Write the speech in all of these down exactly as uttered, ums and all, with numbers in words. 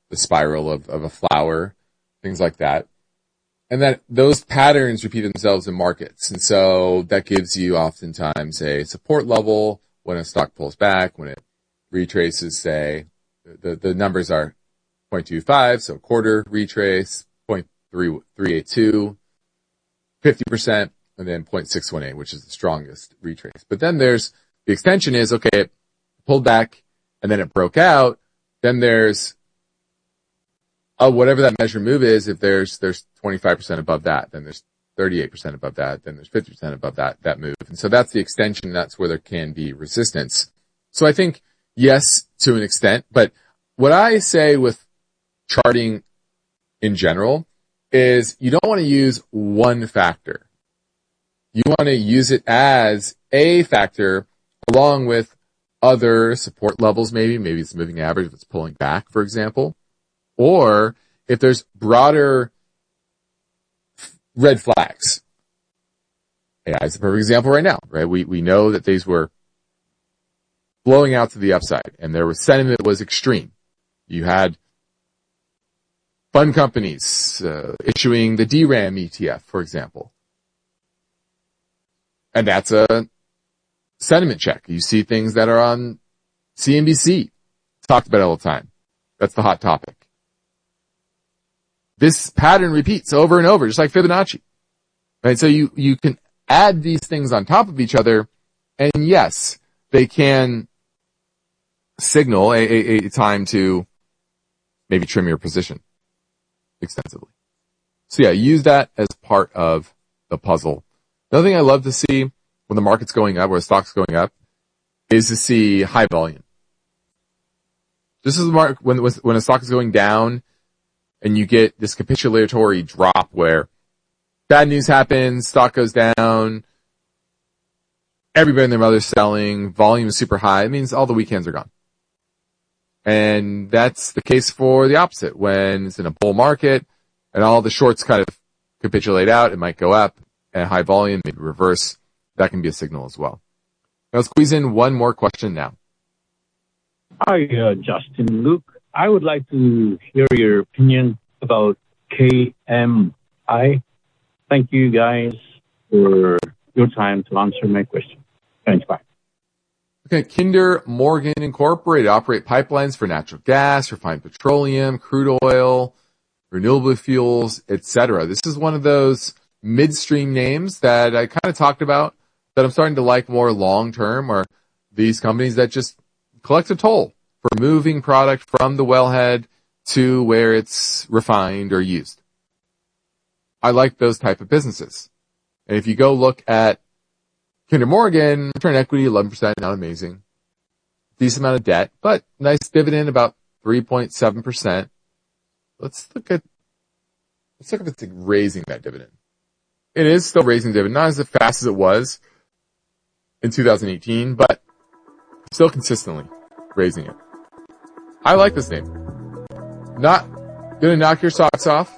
the spiral of, of a flower, things like that. And that those patterns repeat themselves in markets. And so that gives you oftentimes a support level when a stock pulls back, when it retraces, say, the, the numbers are zero point two five, so quarter retrace, zero point three eight two, fifty percent, and then zero point six one eight, which is the strongest retrace. But then there's, the extension is, okay, it pulled back and then it broke out. Then there's, oh, whatever that measure move is, if there's, there's twenty-five percent above that, then there's thirty-eight percent above that, then there's fifty percent above that, that move. And so that's the extension. That's where there can be resistance. So I think yes, to an extent, but what I say with charting in general is you don't want to use one factor. You want to use it as a factor along with other support levels, maybe, maybe it's moving average if it's pulling back, for example, or if there's broader red flags. A I is the perfect example right now, right? We, we know that these were blowing out to the upside and there was sentiment that was extreme. You had fund companies, uh, issuing the D RAM E T F, for example. And that's a sentiment check. You see things that are on C N B C, talked about all the time. That's the hot topic. This pattern repeats over and over, just like Fibonacci. Right? So you, you can add these things on top of each other, and yes, they can signal a, a, a time to maybe trim your position extensively. So yeah, use that as part of the puzzle. Another thing I love to see when the market's going up, or the stock's going up, is to see high volume. This is the mark when when a stock is going down, and you get this capitulatory drop where bad news happens, stock goes down, everybody and their mother's selling, volume is super high. It means all the weekends are gone. And that's the case for the opposite. When it's in a bull market and all the shorts kind of capitulate out, it might go up at high volume, maybe reverse. That can be a signal as well. I'll squeeze in one more question now. Hi, uh, Justin, Luke. I would like to hear your opinion about K M I. Thank you guys for your time to answer my question. Thanks, bye. Okay, Kinder Morgan Incorporated operate pipelines for natural gas, refined petroleum, crude oil, renewable fuels, et cetera. This is one of those midstream names that I kind of talked about that I'm starting to like more long-term, are these companies that just collect a toll for moving product from the wellhead to where it's refined or used. I like those type of businesses. And if you go look at Kinder Morgan, return equity, eleven percent, not amazing. Decent amount of debt, but nice dividend, about three point seven percent. Let's look at, let's look if it's raising that dividend. It is still raising dividend, not as fast as it was in two thousand eighteen, but still consistently raising it. I like this name. Not gonna knock your socks off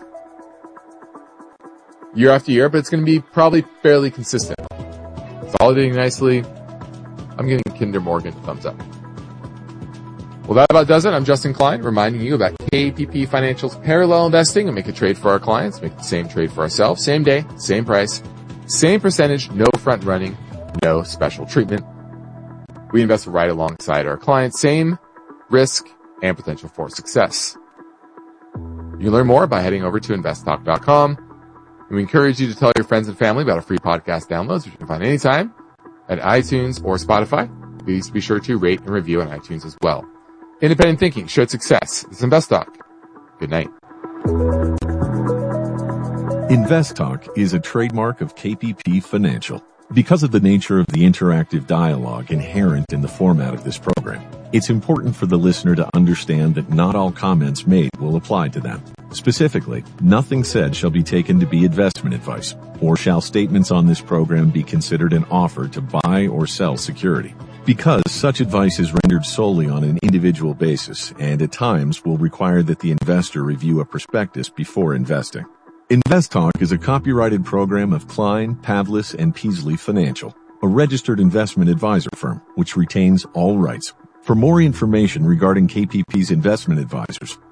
year after year, but it's gonna be probably fairly consistent. Consolidating nicely. I'm giving Kinder Morgan a thumbs up. Well, that about does it. I'm Justin Klein, reminding you about K P P Financial's parallel investing, and make a trade for our clients, make the same trade for ourselves, same day, same price, same percentage, no front running, no special treatment. We invest right alongside our clients, same risk and potential for success. You can learn more by heading over to invest talk dot com. And we encourage you to tell your friends and family about our free podcast downloads, which you can find anytime at iTunes or Spotify. Please be sure to rate and review on iTunes as well. Independent thinking, shared success. This is Invest Talk. Good night. Invest Talk is a trademark of K P P Financial. Because of the nature of the interactive dialogue inherent in the format of this program, it's important for the listener to understand that not all comments made will apply to them. Specifically, nothing said shall be taken to be investment advice, or shall statements on this program be considered an offer to buy or sell security. Because such advice is rendered solely on an individual basis and at times will require that the investor review a prospectus before investing. Invest Talk is a copyrighted program of Klein, Pavlis, and Peasley Financial, a registered investment advisor firm which retains all rights. For more information regarding K P P's investment advisors,